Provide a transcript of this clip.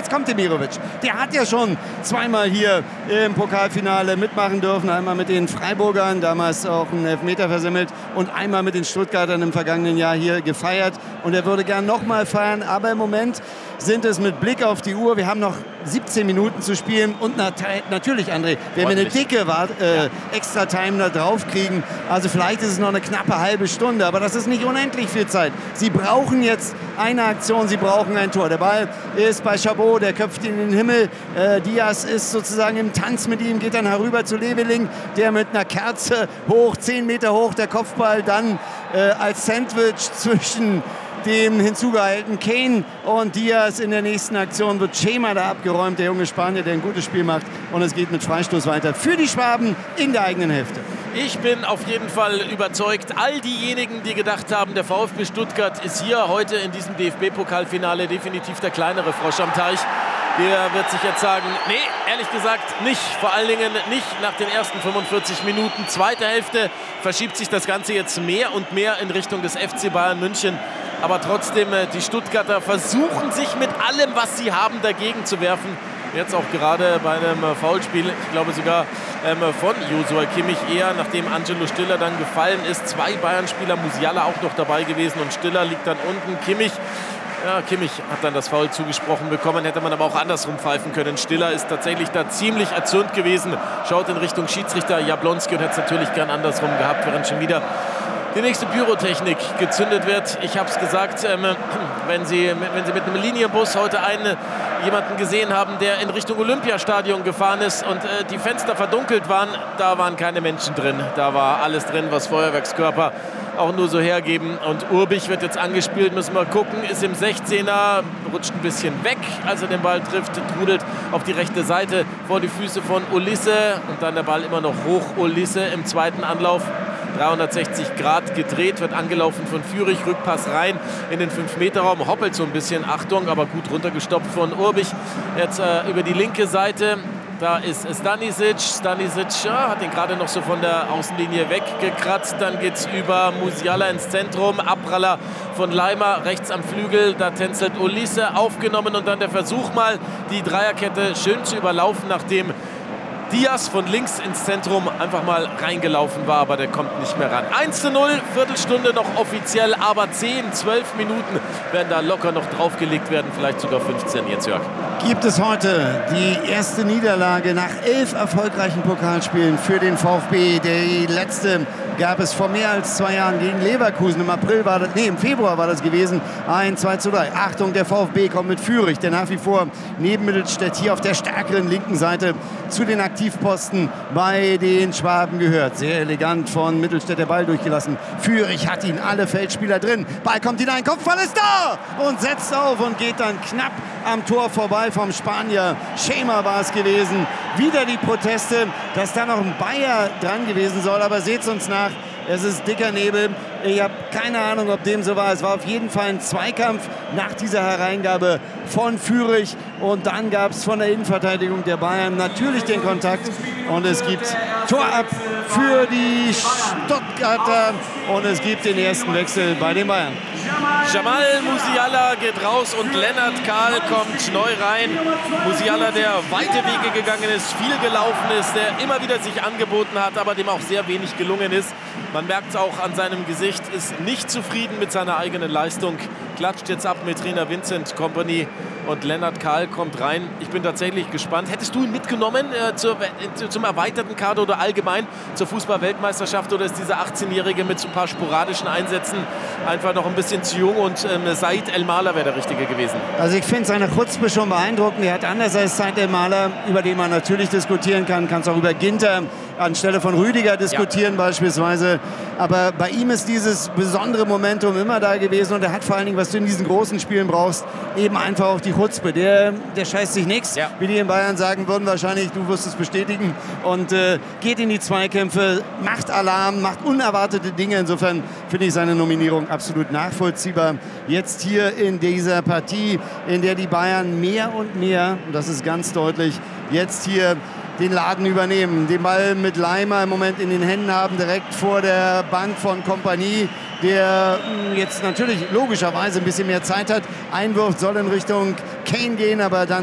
jetzt kommt Demirovic. Der hat ja schon zweimal hier im Pokalfinale mitmachen dürfen. Einmal mit den Freiburgern, damals auch einen Elfmeter versemmelt, und einmal mit den Stuttgartern im vergangenen Jahr hier gefeiert. Und er würde gern nochmal feiern, aber im Moment sind es mit Blick auf die Uhr, wir haben noch 17 Minuten zu spielen und natürlich, André, wenn wir eine dicke Extra-Time da drauf kriegen, also vielleicht ist es noch eine knappe halbe Stunde, aber das ist nicht unendlich viel Zeit. Sie brauchen jetzt eine Aktion, sie brauchen ein Tor. Der Ball ist bei Chabot, der köpft ihn in den Himmel. Diaz ist sozusagen im Tanz mit ihm, geht dann herüber zu Leveling, der mit einer Kerze hoch, 10 Meter hoch, der Kopfball dann als Sandwich zwischen dem hinzugehaltenen Kane und Diaz. In der nächsten Aktion wird Schema da abgeräumt, der junge Spanier, der ein gutes Spiel macht, und es geht mit Freistoß weiter für die Schwaben in der eigenen Hälfte. Ich bin auf jeden Fall überzeugt, all diejenigen, die gedacht haben, der VfB Stuttgart ist hier heute in diesem DFB-Pokalfinale definitiv der kleinere Frosch am Teich, der wird sich jetzt sagen, nee, ehrlich gesagt nicht. Vor allen Dingen nicht nach den ersten 45 Minuten. Zweite Hälfte verschiebt sich das Ganze jetzt mehr und mehr in Richtung des FC Bayern München. Aber trotzdem, die Stuttgarter versuchen sich mit allem, was sie haben, dagegen zu werfen. Jetzt auch gerade bei einem Foulspiel, ich glaube sogar von Joshua Kimmich eher, nachdem Angelo Stiller dann gefallen ist. 2 Bayern-Spieler, Musiala auch noch dabei gewesen und Stiller liegt dann unten. Kimmich hat dann das Foul zugesprochen bekommen, hätte man aber auch andersrum pfeifen können. Stiller ist tatsächlich da ziemlich erzürnt gewesen, schaut in Richtung Schiedsrichter Jablonski und hätte es natürlich gern andersrum gehabt, während schon wieder die nächste Pyrotechnik gezündet wird. Ich habe es gesagt, wenn Sie mit einem Linienbus heute jemanden gesehen haben, der in Richtung Olympiastadion gefahren ist und die Fenster verdunkelt waren, da waren keine Menschen drin. Da war alles drin, was Feuerwerkskörper auch nur so hergeben. Und Urbich wird jetzt angespielt, müssen wir gucken, ist im 16er, rutscht ein bisschen weg, als er den Ball trifft, trudelt auf die rechte Seite vor die Füße von Olise und dann der Ball immer noch hoch. Olise im zweiten Anlauf 360 Grad gedreht, wird angelaufen von Führig, Rückpass rein in den 5-Meter-Raum, hoppelt so ein bisschen, Achtung, aber gut runtergestoppt von Urbich. Jetzt über die linke Seite, da ist Stanisic. Stanisic hat ihn gerade noch so von der Außenlinie weggekratzt. Dann geht es über Musiala ins Zentrum. Abpraller von Leimer rechts am Flügel. Da tänzelt Olise, aufgenommen. Und dann der Versuch mal, die Dreierkette schön zu überlaufen, nachdem Diaz von links ins Zentrum einfach mal reingelaufen war, aber der kommt nicht mehr ran. 1:0, Viertelstunde noch offiziell, aber 10, 12 Minuten werden da locker noch draufgelegt werden, vielleicht sogar 15 jetzt, Jörg. Gibt es heute die erste Niederlage nach 11 erfolgreichen Pokalspielen für den VfB. Die letzte gab es vor mehr als 2 Jahren gegen Leverkusen. Im Februar war das gewesen. 1:2:3. Achtung, der VfB kommt mit Führig, der nach wie vor neben Mittelstädt hier auf der stärkeren linken Seite zu den Aktivposten bei den Schwaben gehört. Sehr elegant von Mittelstädt der Ball durchgelassen. Führig hat ihn, alle Feldspieler drin. Ball kommt hinein, Kopfball ist da und setzt auf und geht dann knapp am Tor vorbei vom Spanier. Schema war es gewesen. Wieder die Proteste, dass da noch ein Bayer dran gewesen soll, aber seht's uns nach. Es ist dicker Nebel. Ich habe keine Ahnung, ob dem so war. Es war auf jeden Fall ein Zweikampf nach dieser Hereingabe von Führig. Und dann gab es von der Innenverteidigung der Bayern natürlich den Kontakt. Und es gibt Tor ab für die Stuttgarter. Und es gibt den ersten Wechsel bei den Bayern. Jamal Musiala geht raus und Lennart Kahl kommt neu rein. Musiala, der weite Wege gegangen ist, viel gelaufen ist, der immer wieder sich angeboten hat, aber dem auch sehr wenig gelungen ist. Man merkt es auch an seinem Gesicht, ist nicht zufrieden mit seiner eigenen Leistung. Klatscht jetzt ab mit Trainer Vincent Kompany und Lennart Kahl kommt rein. Ich bin tatsächlich gespannt. Hättest du ihn mitgenommen zum erweiterten Kader oder allgemein zur Fußball-Weltmeisterschaft, oder ist dieser 18-Jährige mit so ein paar sporadischen Einsätzen einfach noch ein bisschen zu jung und Said El-Maler wäre der Richtige gewesen? Also ich finde seine Chutzpe schon beeindruckend. Er hat anders als Said El-Maler, über den man natürlich diskutieren kann, kannst auch über Ginter anstelle von Rüdiger diskutieren beispielsweise. Aber bei ihm ist dieses besondere Momentum immer da gewesen und er hat vor allen Dingen, was du in diesen großen Spielen brauchst, eben einfach auch die Chutzpe. Der scheißt sich nichts, wie die in Bayern sagen würden wahrscheinlich, du wirst es bestätigen, und geht in die Zweikämpfe, macht Alarm, macht unerwartete Dinge. Insofern finde ich seine Nominierung absolut nachvollziehbar. Jetzt hier in dieser Partie, in der die Bayern mehr und mehr, und das ist ganz deutlich, jetzt hier den Laden übernehmen. Den Ball mit Leimer im Moment in den Händen haben, direkt vor der Bank von Kompany, der jetzt natürlich logischerweise ein bisschen mehr Zeit hat. Einwurf soll in Richtung Kane gehen, aber dann